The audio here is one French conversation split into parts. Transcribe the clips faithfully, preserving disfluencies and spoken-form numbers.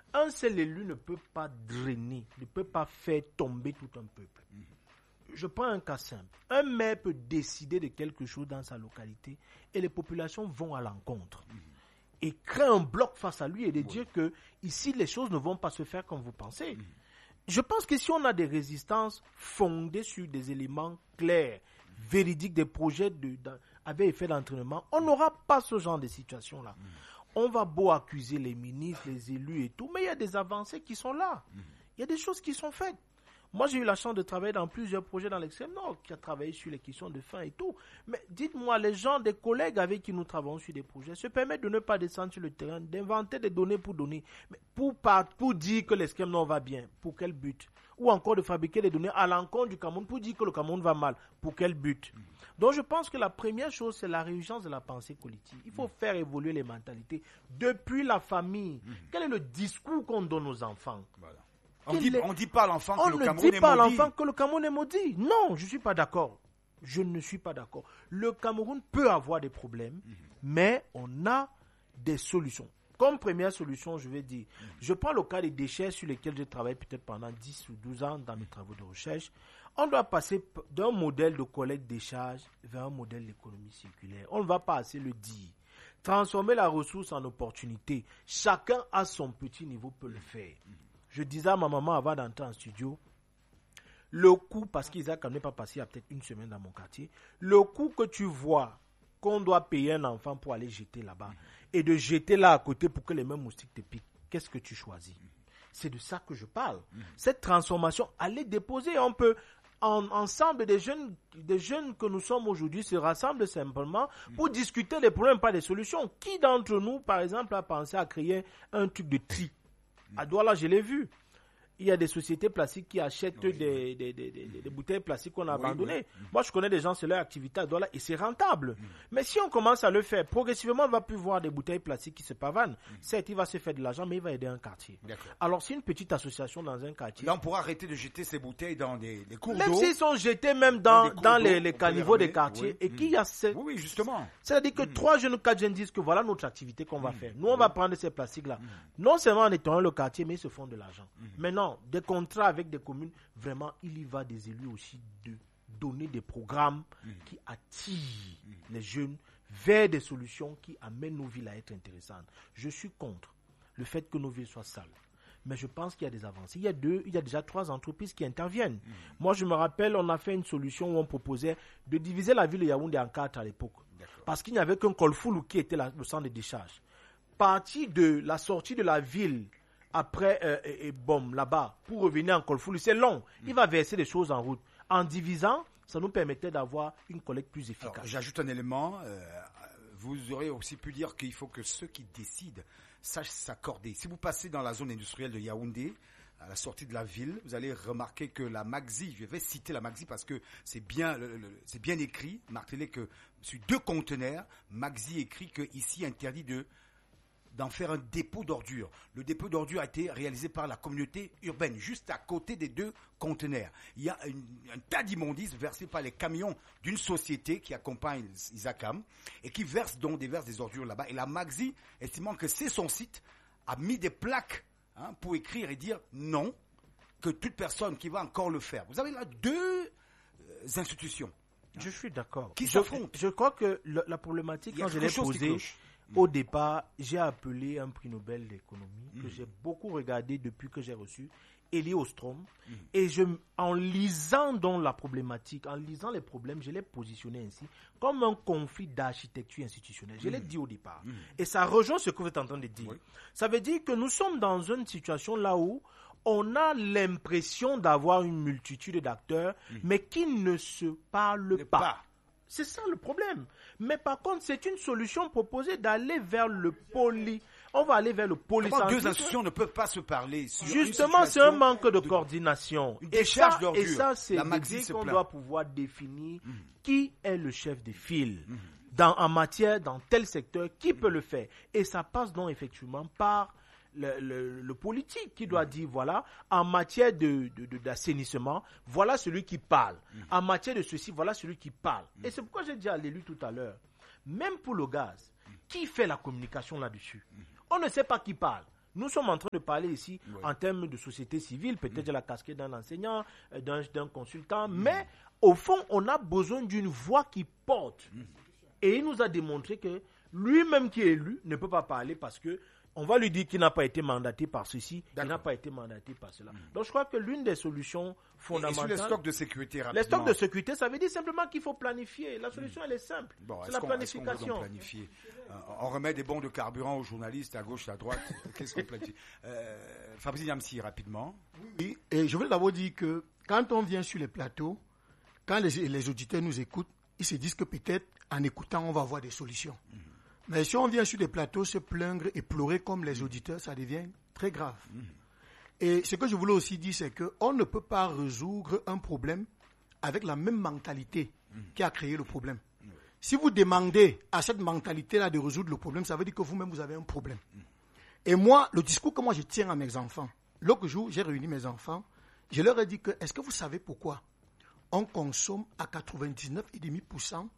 un seul élu ne peut pas drainer, ne peut pas faire tomber tout un peuple. Mmh. Je prends un cas simple. Un maire peut décider de quelque chose dans sa localité et les populations vont à l'encontre. Mmh. Et créer un bloc face à lui et de oui. dire que ici les choses ne vont pas se faire comme vous pensez. Mmh. Je pense que si on a des résistances fondées sur des éléments clairs, véridiques, des projets de, de, avec effet d'entraînement, on n'aura pas ce genre de situation-là. Mmh. On va beau accuser les ministres, les élus et tout, mais il y a des avancées qui sont là. Mmh. Il y a des choses qui sont faites. Moi, j'ai eu la chance de travailler dans plusieurs projets dans l'extrême nord, qui a travaillé sur les questions de faim et tout. Mais dites-moi, les gens, des collègues avec qui nous travaillons sur des projets, se permettent de ne pas descendre sur le terrain, d'inventer des données pour donner. Mais pour, pour dire que l'extrême nord va bien, pour quel but? Ou encore de fabriquer des données à l'encontre du Cameroun pour dire que le Cameroun va mal, pour quel but? Mmh. Donc je pense que la première chose, c'est la résurgence de la pensée politique. Il faut mmh. faire évoluer les mentalités depuis la famille. Mmh. Quel est le discours qu'on donne aux enfants? Voilà. On dit, est... on dit pas à l'enfant que on le Cameroun est maudit. On ne dit pas à l'enfant que le Cameroun est maudit. Non, je ne suis pas d'accord. Je ne suis pas d'accord. Le Cameroun peut avoir des problèmes, mmh. mais on a des solutions. Comme première solution, je vais dire, mmh. je prends le cas des déchets sur lesquels j'ai travaillé peut-être pendant dix ou douze ans dans mes travaux de recherche. On doit passer d'un modèle de collecte des charges vers un modèle d'économie circulaire. On ne va pas assez le dire. Transformer la ressource en opportunité. Chacun à son petit niveau peut le faire. Mmh. Je disais à ma maman avant d'entrer en studio, le coût, parce qu'Isaac n'est pas passé il y a peut-être une semaine dans mon quartier, le coût que tu vois qu'on doit payer un enfant pour aller jeter là-bas, mmh. et de jeter là à côté pour que les mêmes moustiques te piquent, qu'est-ce que tu choisis? Mmh. C'est de ça que je parle. Mmh. Cette transformation, allez déposer, on peut, en, ensemble, des jeunes, des jeunes que nous sommes aujourd'hui se rassemblent simplement mmh. pour discuter des problèmes, pas des solutions. Qui d'entre nous, par exemple, a pensé à créer un truc de tri? À Douala, je l'ai vu. Il y a des sociétés plastiques qui achètent oui, des, oui. Des, des, des, des, des bouteilles plastiques qu'on a oui, abandonnées. Oui. Moi, je connais des gens, c'est leur activité à Douala et c'est rentable. Mm. Mais si on commence à le faire, progressivement, on va plus voir des bouteilles plastiques qui se pavanent. Mm. Certes, il va se faire de l'argent, mais il va aider un quartier. D'accord. Alors, si une petite association dans un quartier... Là, on pourra arrêter de jeter ces bouteilles dans des, des cours d'eau. Même s'ils sont jetés même dans, dans, dans les, les caniveaux des quartiers. Oui. Et mm. qu'il y a... Ces... Oui, oui, justement. C'est-à-dire que mm. trois jeunes ou quatre jeunes disent que voilà notre activité qu'on mm. va faire. Nous, on va prendre ces plastiques-là. Mm. Non seulement en nettoyant le quartier, mais ils se font de l'argent. Mm. Maintenant, des contrats avec des communes, vraiment, il y va des élus aussi de donner des programmes mmh. qui attirent mmh. les jeunes vers des solutions qui amènent nos villes à être intéressantes. Je suis contre le fait que nos villes soient sales. Mais je pense qu'il y a des avancées. Il y a deux, il y a déjà trois entreprises qui interviennent. Mmh. Moi, je me rappelle, on a fait une solution où on proposait de diviser la ville de Yaoundé en quatre à l'époque. D'accord. Parce qu'il n'y avait qu'un Kolfoulou qui était la, le centre de décharge. Parti de la sortie de la ville après, euh, et, et bon, là-bas, pour revenir en Kolfoulou, c'est long. Mm. Il va verser des choses en route. En divisant, ça nous permettait d'avoir une collecte plus efficace. Alors, j'ajoute un élément. Euh, vous aurez aussi pu dire qu'il faut que ceux qui décident sachent s'accorder. Si vous passez dans la zone industrielle de Yaoundé, à la sortie de la ville, vous allez remarquer que la Magzi, je vais citer la Magzi parce que c'est bien, le, le, c'est bien écrit, martelé que sur deux conteneurs, Magzi écrit que ici interdit de d'en faire un dépôt d'ordures. Le dépôt d'ordures a été réalisé par la communauté urbaine, juste à côté des deux conteneurs. Il y a une, un tas d'immondices versés par les camions d'une société qui accompagne Isakam et qui verse donc déverse des ordures là-bas. Et la Magzi, estimant que c'est son site, a mis des plaques hein, pour écrire et dire non, que toute personne qui va encore le faire. Vous avez là deux euh, institutions. Je hein, suis d'accord. Qui s'affrontent. Je, je crois que le, la problématique, quand je l'ai posée, au départ, j'ai appelé un prix Nobel d'économie mmh. que j'ai beaucoup regardé depuis que j'ai reçu, Elie Ostrom. Mmh. Et je, en lisant donc la problématique, en lisant les problèmes, je l'ai positionné ainsi, comme un conflit d'architecture institutionnelle. Je mmh. l'ai dit au départ. Mmh. Et ça rejoint ce que vous êtes en train de dire. Oui. Ça veut dire que nous sommes dans une situation là où on a l'impression d'avoir une multitude d'acteurs, mmh. mais qui ne se parlent pas. pas. C'est ça le problème. Mais par contre, c'est une solution proposée d'aller vers le poly. On va aller vers le polycentrisme. Comment deux institutions ne peuvent pas se parler sur Justement, c'est un manque de, de coordination. Une et, ça, et ça, c'est l'idée qu'on doit pouvoir définir mmh. qui est le chef de file. Mmh. Dans, en matière, dans tel secteur, qui mmh. peut le faire. Et ça passe donc effectivement par Le, le, le politique qui doit mmh. dire, voilà, en matière de, de, de, d'assainissement, voilà celui qui parle. Mmh. En matière de ceci, voilà celui qui parle. Mmh. Et c'est pourquoi j'ai dit à l'élu tout à l'heure, même pour le gaz, mmh. qui fait la communication là-dessus? mmh. On ne sait pas qui parle. Nous sommes en train de parler ici oui. en termes de société civile, peut-être de la casquette d'un enseignant, euh, d'un, d'un consultant, Mm. mais au fond, on a besoin d'une voix qui porte. Mm. Et il nous a démontré que lui-même qui est élu ne peut pas parler parce que on va lui dire qu'il n'a pas été mandaté par ceci, qu'il n'a pas été mandaté par cela. Mm. Donc je crois que l'une des solutions fondamentales... Et sur les stocks de sécurité, rapidement. Les stocks de sécurité, ça veut dire simplement qu'il faut planifier. La solution, mm. elle est simple. Bon, c'est la qu'on, planification. Est-ce qu'on planifier euh, on remet des bons de carburant aux journalistes à gauche et à droite. Qu'est-ce qu'on planifie euh, Fabrice Yamsi, rapidement. Oui, et je veux d'abord dire que quand on vient sur les plateaux, quand les, les auditeurs nous écoutent, ils se disent que peut-être en écoutant, on va avoir des solutions. Mm. Mais si on vient sur des plateaux se plaindre et pleurer comme les auditeurs, ça devient très grave. Mmh. Et ce que je voulais aussi dire, c'est qu'on ne peut pas résoudre un problème avec la même mentalité mmh. qui a créé le problème. Mmh. Si vous demandez à cette mentalité-là de résoudre le problème, ça veut dire que vous-même, vous avez un problème. Mmh. Et moi, le discours que moi je tiens à mes enfants, l'autre jour, j'ai réuni mes enfants, je leur ai dit que, est-ce que vous savez pourquoi on consomme à quatre-vingt-dix-neuf virgule cinq pour cent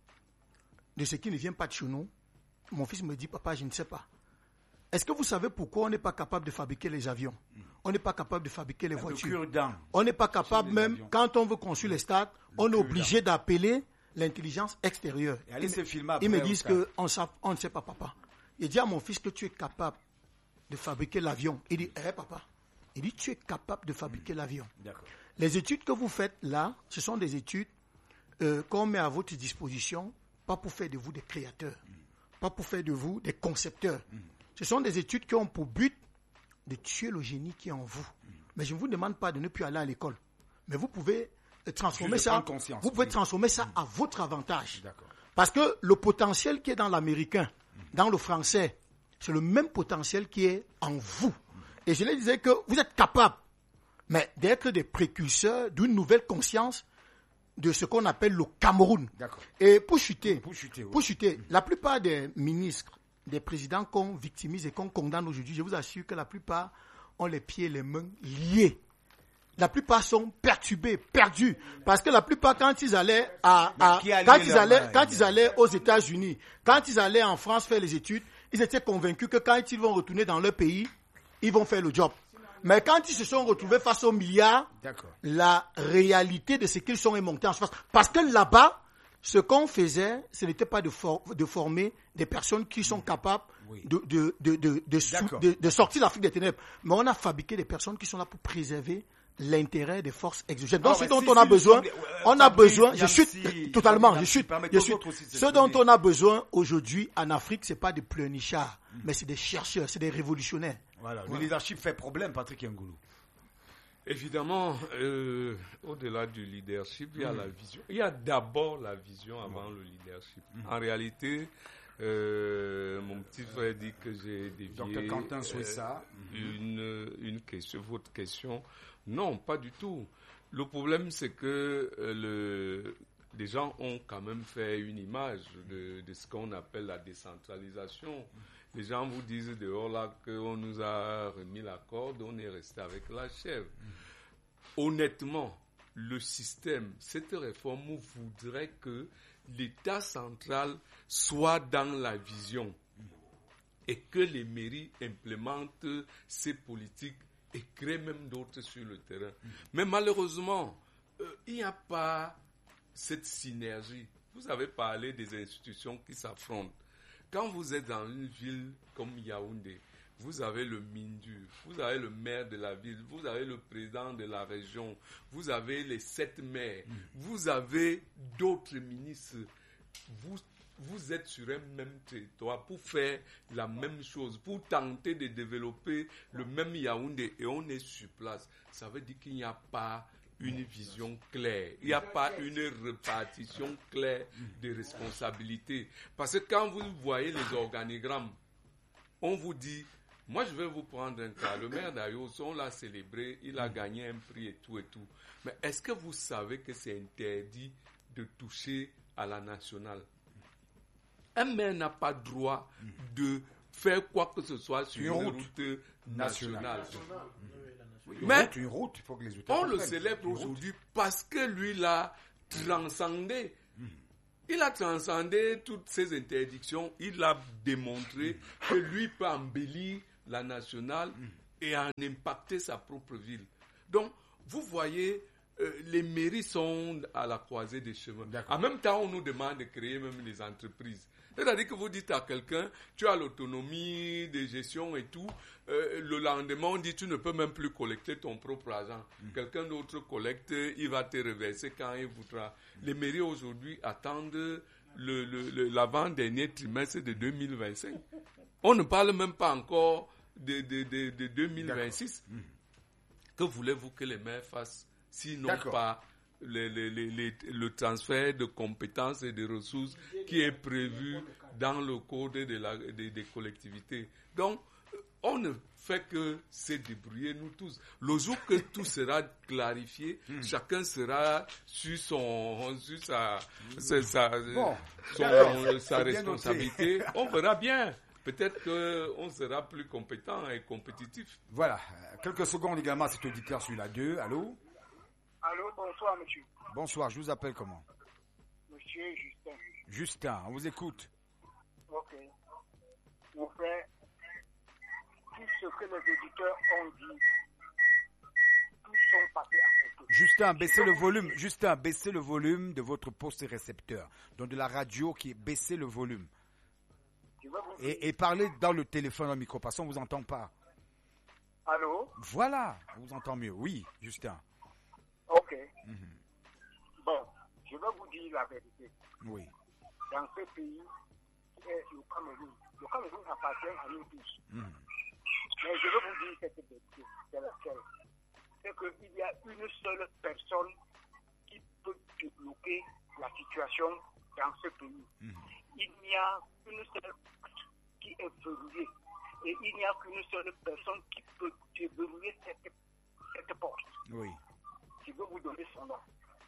de ce qui ne vient pas de chez nous? Mon fils me dit, papa, je ne sais pas. Est-ce que vous savez pourquoi on n'est pas capable de fabriquer les avions? On n'est pas capable de fabriquer les voitures. On n'est pas capable même, avions. Quand on veut construire les stades, le on est obligé d'appeler l'intelligence extérieure. Et allez se filmer après, ils me disent qu'on on ne sait pas, papa. Il dit à mon fils que tu es capable de fabriquer l'avion. Il dit, eh papa. Il dit, tu es capable de fabriquer mmh. l'avion. D'accord. Les études que vous faites là, ce sont des études euh, qu'on met à votre disposition, pas pour faire de vous des créateurs. Mmh. Pas pour faire de vous des concepteurs. Mmh. Ce sont des études qui ont pour but de tuer le génie qui est en vous. Mmh. Mais je ne vous demande pas de ne plus aller à l'école. Mais vous pouvez transformer ça, vous pouvez transformer ça mmh. à votre avantage. D'accord. Parce que le potentiel qui est dans l'américain, mmh. dans le français, c'est le même potentiel qui est en vous. Mmh. Et je les disais que vous êtes capable, mais d'être des précurseurs d'une nouvelle conscience de ce qu'on appelle le Cameroun. D'accord. Et pour chuter, pour chuter, oui. pour chuter, la plupart des ministres, des présidents qu'on victimise et qu'on condamne aujourd'hui, je vous assure que la plupart ont les pieds et les mains liés. La plupart sont perturbés, perdus, parce que la plupart quand ils allaient à, à quand ils allaient, quand ils allaient aux États-Unis, quand ils allaient en France faire les études, ils étaient convaincus que quand ils vont retourner dans leur pays, ils vont faire le job. Mais quand ils se sont retrouvés face aux milliards, D'accord. la réalité de ce qu'ils sont est montée en surface. Parce que là-bas, ce qu'on faisait, ce n'était pas de, for- de former des personnes qui sont capables oui. de, de, de, de, de, sou- de, de sortir l'Afrique des ténèbres. Mais on a fabriqué des personnes qui sont là pour préserver l'intérêt des forces exogènes. Donc, ce dont si, on a si besoin, semble, euh, on a besoin, je suis si, totalement, je suis, je suis, ce dont on a besoin aujourd'hui en Afrique, c'est pas des pleurnichards, mm. mais c'est des chercheurs, c'est des révolutionnaires. Voilà, le leadership fait problème, Patrick Yangoulou. Évidemment, euh, au-delà du leadership, il y a mmh. la vision. Il y a d'abord la vision avant mmh. le leadership. Mmh. En réalité, euh, mon petit frère dit que j'ai dévié Docteur Quentin souhaite euh, ça. Une, une question, votre question. Non, pas du tout. Le problème, c'est que euh, le, les gens ont quand même fait une image de, de ce qu'on appelle la décentralisation. Mmh. Les gens vous disent dehors là qu'on nous a remis la corde, on est resté avec la chèvre. Mmh. Honnêtement, le système, cette réforme voudrait que l'État central soit dans la vision mmh. et que les mairies implémentent ces politiques et créent même d'autres sur le terrain. Mmh. Mais malheureusement, euh, il n'y a pas cette synergie. Vous avez parlé des institutions qui s'affrontent. Quand vous êtes dans une ville comme Yaoundé, vous avez le Mindu, vous avez le maire de la ville, vous avez le président de la région, vous avez les sept maires, mmh. vous avez d'autres ministres. Vous, vous êtes sur un même territoire pour faire la même chose, pour tenter de développer le même Yaoundé et on est sur place. Ça veut dire qu'il n'y a pas une vision claire. Il n'y a pas une répartition claire des responsabilités. Parce que quand vous voyez les organigrammes, on vous dit, moi je vais vous prendre un cas. Le maire d'Ayos, on l'a célébré, il a gagné un prix et tout et tout. Mais est-ce que vous savez que c'est interdit de toucher à la nationale? Un maire n'a pas droit de faire quoi que ce soit sur une, une route, route nationale. nationale. Oui, mais route, une route, il faut que les on prennent. Le célèbre aujourd'hui parce que lui l'a transcendé. Mmh. Il a transcendé toutes ces interdictions. Il a démontré mmh. que lui peut embellir la nationale mmh. et en impacter sa propre ville. Donc, vous voyez, euh, les mairies sont à la croisée des chemins. D'accord. En même temps, on nous demande de créer même les entreprises. C'est-à-dire que vous dites à quelqu'un, tu as l'autonomie de gestion et tout, euh, le lendemain, on dit, tu ne peux même plus collecter ton propre argent. Mmh. Quelqu'un d'autre collecte, il va te reverser quand il voudra. Mmh. Les mairies aujourd'hui attendent le, le, le, l'avant-dernier trimestre de deux mille vingt-cinq. On ne parle même pas encore de, de, de, de deux mille vingt-six. Mmh. Que voulez-vous que les maires fassent s'ils n'ont D'accord. pas le, le, le, le, le transfert de compétences et de ressources qui est prévu dans le code de la, de, des collectivités. Donc, on ne fait que se débrouiller, nous tous. Le jour que tout sera clarifié, mmh. chacun sera sur, son, sur sa, sa, sa, bon, son, sa responsabilité. On verra bien. Peut-être qu'on sera plus compétent et compétitif. Voilà. Quelques secondes également à cet auditeur sur la deux. Allô? Allô, bonsoir, monsieur. Bonsoir, je vous appelle comment? Monsieur Justin. Justin, on vous écoute. Ok. Mon frère, tout ce que les auditeurs ont dit, tous sont passés à côté. Justin, baissez le volume. Justin, baissez le volume de votre poste récepteur. Donc de la radio qui est baissez le volume. Et, et parlez dans le téléphone au micro, parce qu'on ne vous entend pas. Allô? Voilà, on vous entend mieux. Oui, Justin. Ok. Mm-hmm. Bon, je vais vous dire la vérité. Oui. Dans ce pays, qui est le Cameroun, le Cameroun appartient à nous tous. Mm-hmm. Mais je vais vous dire cette vérité, c'est laquelle. C'est qu'il y a une seule personne qui peut débloquer la situation dans ce pays. Mm-hmm. Il n'y a qu'une seule qui est verrouillée. Et il n'y a qu'une seule personne qui peut déverrouiller cette, cette porte. Oui. Je vais vous donner son nom.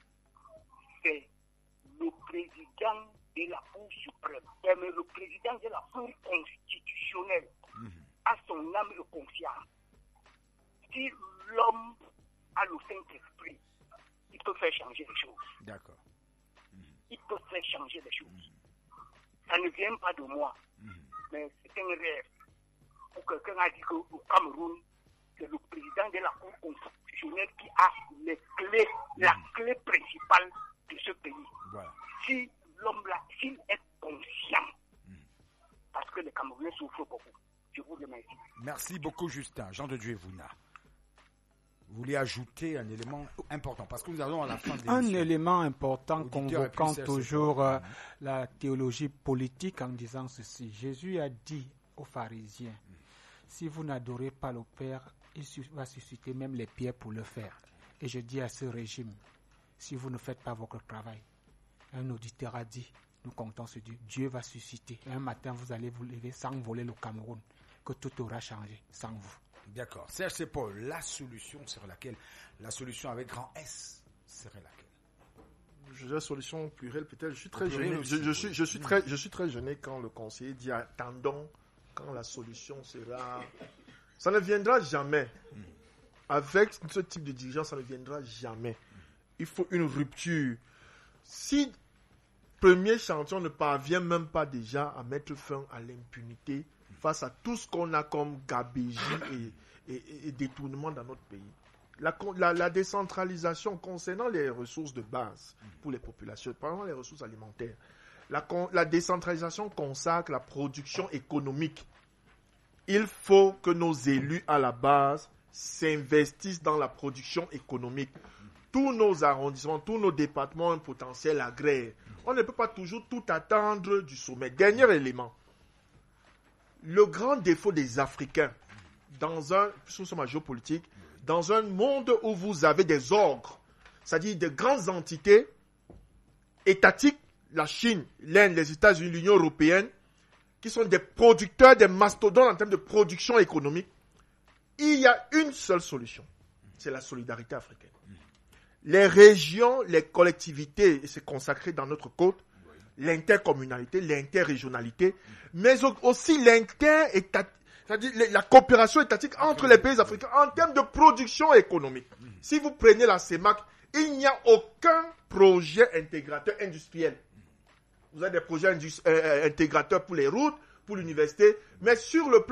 C'est le président de la Cour suprême. Mais le président de la Cour constitutionnelle mmh. a son âme et conscience. Si l'homme a le Saint-Esprit, il peut faire changer les choses. D'accord. Mmh. Il peut faire changer les choses. Mmh. Ça ne vient pas de moi, mmh. mais c'est un rêve. Pour quelqu'un a dit qu'au Cameroun, c'est le président de la Cour constitutionnelle qui a les clés, mmh. la clé principale de ce pays. Voilà. Si l'homme là, s'il est conscient, mmh. parce que les Camerounais souffrent beaucoup. Je vous remercie. Merci beaucoup, Justin. Jean de Dieu Vouna. Vous voulez ajouter un élément important, parce que nous allons à la fin de l'émission. Un élément important convoquant toujours euh, la théologie politique en disant ceci. Jésus a dit aux pharisiens, mm. si vous n'adorez pas le Père, il va susciter même les pierres pour le faire. Et je dis à ce régime, si vous ne faites pas votre travail, un auditeur a dit, nous comptons sur Dieu, Dieu va susciter. Et un matin, vous allez vous lever sans voler le Cameroun, que tout aura changé sans vous. D'accord. Serge Sepol, la solution serait laquelle? La solution avec grand S serait laquelle? Je dirais solution plurielle peut-être. Je suis très gêné. Je, je, suis, je suis très, je suis très gêné quand le conseiller dit attendons quand la solution sera. Ça ne viendra jamais. Mm. Avec ce type de dirigeant, ça ne viendra jamais. Mm. Il faut une rupture. Si premier chantier ne parvient même pas déjà à mettre fin à l'impunité face à tout ce qu'on a comme gabégie et, et, et détournement dans notre pays. La, la, la décentralisation concernant les ressources de base pour les populations, par exemple les ressources alimentaires, la, la décentralisation consacre la production économique. Il faut que nos élus à la base s'investissent dans la production économique. Tous nos arrondissements, tous nos départements ont un potentiel agraire. On ne peut pas toujours tout attendre du sommet. Dernier élément. Le grand défaut des Africains, dans un, sous ce géopolitique, dans un monde où vous avez des ogres, c'est-à-dire des grandes entités étatiques, la Chine, l'Inde, les États-Unis, l'Union européenne, qui sont des producteurs, des mastodontes en termes de production économique, il y a une seule solution, c'est la solidarité africaine. Les régions, les collectivités, et c'est consacré dans notre code, l'intercommunalité, l'interrégionalité, mais aussi l'inter-état, c'est-à-dire la coopération étatique entre les pays africains en termes de production économique. Si vous prenez la C E M A C, il n'y a aucun projet intégrateur industriel. Vous avez des projets indus- euh, intégrateurs pour les routes, pour l'université, mais sur le plan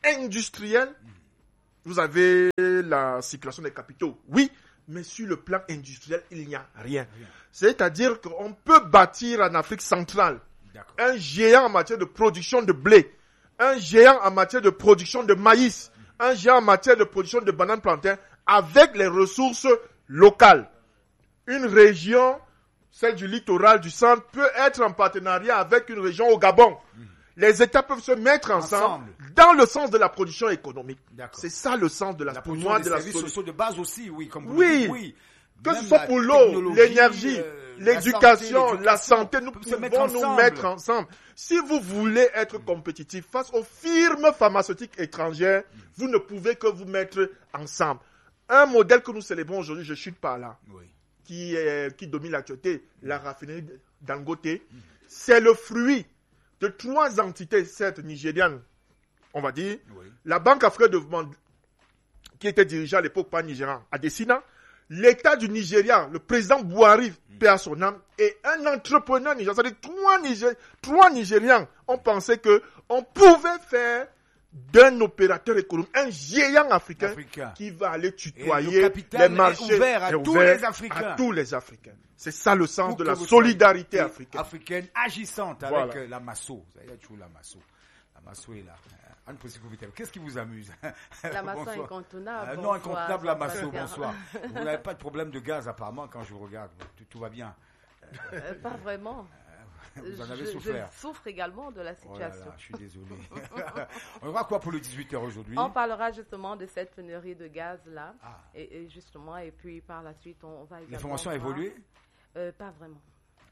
industriel, vous avez la circulation des capitaux, oui, mais sur le plan industriel, il n'y a rien. rien. C'est-à-dire qu'on peut bâtir en Afrique centrale D'accord. un géant en matière de production de blé, un géant en matière de production de maïs, un géant en matière de production de bananes plantains avec les ressources locales. Une région, celle du littoral du centre, peut être en partenariat avec une région au Gabon. Mmh. Les États peuvent se mettre ensemble, ensemble dans le sens de la production économique. D'accord. C'est ça le sens de la, la production des de la services sociaux de base aussi, oui, comme vous oui. le dites, oui. Que Même ce soit pour l'eau, l'énergie, euh, l'éducation, la santé, nous pouvons mettre nous mettre ensemble. Si vous voulez être compétitif face aux firmes pharmaceutiques étrangères, mmh. vous ne pouvez que vous mettre ensemble. Un modèle que nous célébrons aujourd'hui, je chute par là, oui. qui, est, qui domine l'actualité, la raffinerie Dangote, mmh. c'est le fruit de trois entités, certes nigérianes, on va dire, oui. la Banque africaine de développement, qui était dirigée à l'époque par Nigérian, à Dessina, l'État du Nigeria, le président Buhari, mmh. paix à son âme, et un entrepreneur nigérien, c'est-à-dire trois, Niger, trois Nigérians ont pensé qu'on pouvait faire d'un opérateur économique, un géant africain, africain. qui va aller tutoyer les marchés ouvert à, tous les Africains. à tous les Africains. C'est ça le sens Pour de la solidarité africaine. Africaine agissante voilà. avec la Masso. Il y a toujours la Masso. La Masso est là. Qu'est-ce qui vous amuse? La Masso incontournable. Euh, non, incontournable la Masso, bonsoir. Vous n'avez pas de problème de gaz apparemment quand je vous regarde. Tout, tout va bien. Euh, pas vraiment. Vous en avez je, souffert. Je souffre également de la situation. Oh là là, je suis désolé. On verra quoi pour le dix-huit heures aujourd'hui? On parlera justement de cette pénurie de gaz là. Ah. Et, et justement, et puis par la suite, on, on va également. L'information a évolué? euh, Pas vraiment.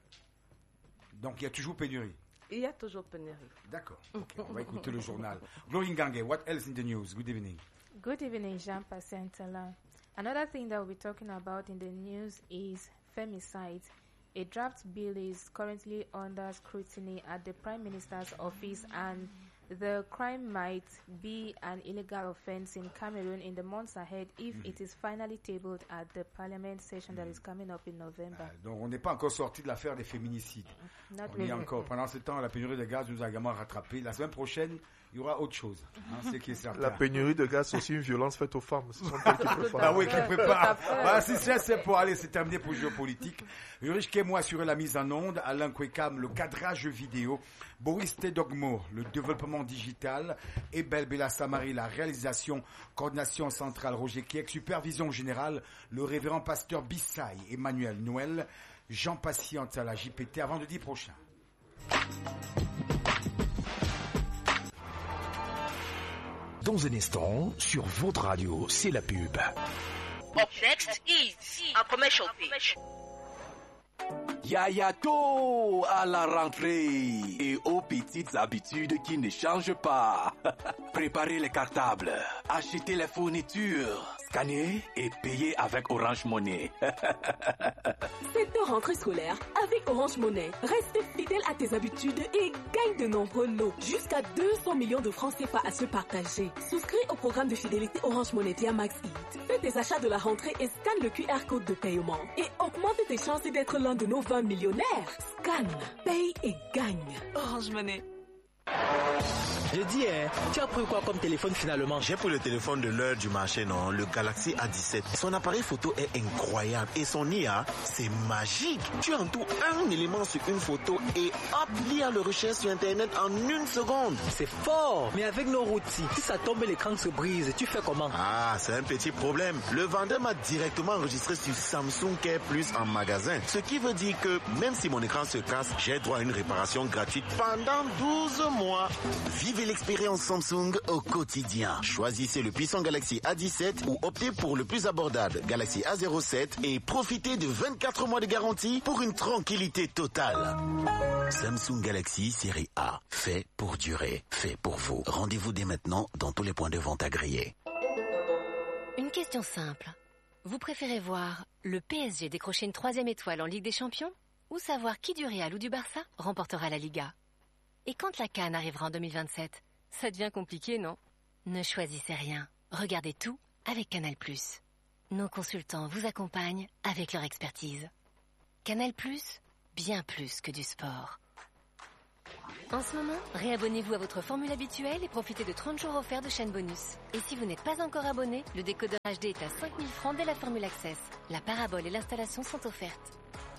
Donc il y a toujours pénurie? Il y a toujours pénurie. D'accord. Okay, on va écouter le journal. Glory Ngange, what else in the news? Good evening. Good evening, Jean-Pascal Tala. Another thing that we'll be talking about in the news is femicide. A draft bill is currently under scrutiny at the Prime Minister's office, and the crime might be an illegal offense in Cameroon in the months ahead if mm. it is finally tabled at the Parliament session mm. that is coming up in November. Euh, donc on n'est pas encore sorti de l'affaire des féminicides. Not on really. y est encore. Pendant ce temps, la pénurie de gaz nous a également rattrapés. La semaine prochaine, il y aura autre chose. Hein, c'est qui est certain. La pénurie de gaz, c'est aussi une violence faite aux femmes. Ce sont elles qui préparent. Ah oui, qui préparent. Voilà, si c'est pour aller, c'est terminé pour le géopolitique. Ulrich Kemo assurait la mise en onde, Alain Kwekam, le cadrage vidéo, Boris Tedogmo, le développement digital, et Bella Samari, la réalisation, coordination centrale, Roger Kiek, supervision générale, le révérend pasteur Bissaï, Emmanuel Noël, Jean Patiente à la J P T, à vendredi prochain. Dans un instant, sur votre radio, c'est la pub. Up next is a commercial pitch. Yayato à la rentrée et aux petites habitudes qui ne changent pas. Préparez les cartables, achetez les fournitures, scannez et payez avec Orange Money. Cette rentrée scolaire avec Orange Money, reste fidèle à tes habitudes et gagne de nombreux lots. Jusqu'à deux cents millions de francs C F A à se partager. Souscris au programme de fidélité Orange Money via MaxEat. Fais tes achats de la rentrée et scanne le Q R code de paiement. Et augmente tes chances d'être l'un de nos vingt millionnaires. Scanne, paye et gagne. Orange Money. Je dis, hein, tu as pris quoi comme téléphone finalement? J'ai pris le téléphone de l'heure du marché, non, le Galaxy A dix-sept. Son appareil photo est incroyable et son I A, c'est magique. Tu entoures un élément sur une photo et hop, l'I A le recherche sur Internet en une seconde. C'est fort, mais avec nos outils, si ça tombe et l'écran se brise, tu fais comment? Ah, c'est un petit problème. Le vendeur m'a directement enregistré sur Samsung Care Plus en magasin. Ce qui veut dire que même si mon écran se casse, j'ai droit à une réparation gratuite pendant douze mois. Vivez l'expérience Samsung au quotidien. Choisissez le puissant Galaxy A dix-sept ou optez pour le plus abordable Galaxy A zéro sept et profitez de vingt-quatre mois de garantie pour une tranquillité totale. Samsung Galaxy série A, fait pour durer, fait pour vous. Rendez-vous dès maintenant dans tous les points de vente agréés. Une question simple. Vous préférez voir le P S G décrocher une troisième étoile en Ligue des Champions ou savoir qui du Real ou du Barça remportera la Liga? Et quand la CAN arrivera en deux mille vingt-sept, ça devient compliqué, non? Ne choisissez rien. Regardez tout avec Canal plus. Nos consultants vous accompagnent avec leur expertise. Canal plus, bien plus que du sport. En ce moment, réabonnez-vous à votre formule habituelle et profitez de trente jours offerts de chaîne bonus. Et si vous n'êtes pas encore abonné, le décodeur H D est à cinq mille francs dès la formule Access. La parabole et l'installation sont offertes.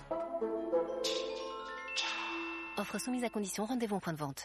Offre soumise à condition, rendez-vous en point de vente.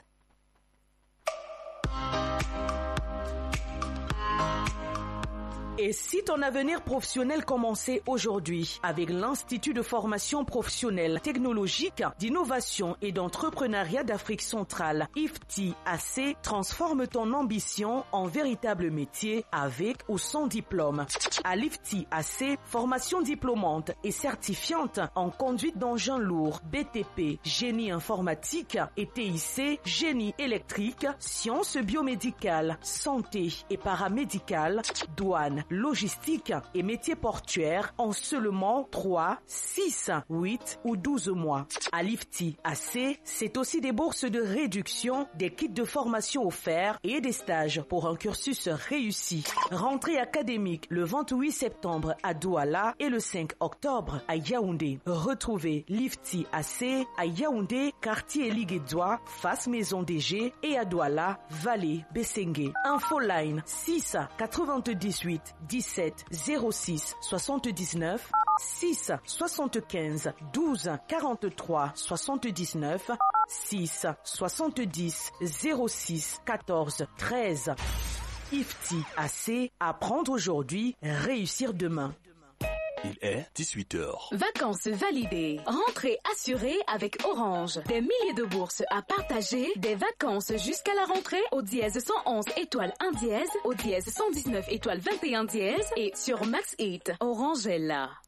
Et si ton avenir professionnel commençait aujourd'hui avec l'Institut de formation professionnelle technologique, d'innovation et d'entrepreneuriat d'Afrique centrale, I F T A C, transforme ton ambition en véritable métier avec ou sans diplôme. À l'I F T A C, formation diplômante et certifiante en conduite d'engins lourds, B T P, génie informatique et T I C, génie électrique, sciences biomédicales, santé et paramédicales, douane, logistique et métiers portuaires en seulement trois, six, huit ou douze mois. À l'I F T A C, c'est aussi des bourses de réduction, des kits de formation offerts et des stages pour un cursus réussi. Rentrée académique le vingt-huit septembre à Douala et le cinq octobre à Yaoundé. Retrouvez l'I F T A C à Yaoundé, quartier Liguédoua, face Maison D G et à Douala, Vallée Bessengue. Infoline six quatre-vingt-dix-huit dix-sept zéro six soixante-dix-neuf six soixante-quinze douze quarante-trois soixante-dix-neuf six soixante-dix zéro six quatorze treize. I F T A C, apprendre aujourd'hui, réussir demain. Il est dix-huit heures. Vacances validées. Rentrée assurée avec Orange. Des milliers de bourses à partager. Des vacances jusqu'à la rentrée au dièse cent onze étoile un dièse, au dièse cent dix-neuf étoile vingt et un dièse et sur Max huit. Orange est là.